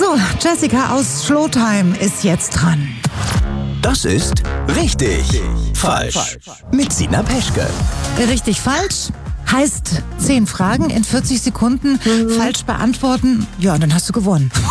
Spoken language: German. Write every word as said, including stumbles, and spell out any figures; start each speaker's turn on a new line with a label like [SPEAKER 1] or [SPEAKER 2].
[SPEAKER 1] So, Jessica aus Showtime ist jetzt dran.
[SPEAKER 2] Das ist richtig falsch. Mit Sina Peschke.
[SPEAKER 1] Richtig falsch heißt zehn Fragen in vierzig Sekunden falsch beantworten. Ja, dann hast du gewonnen.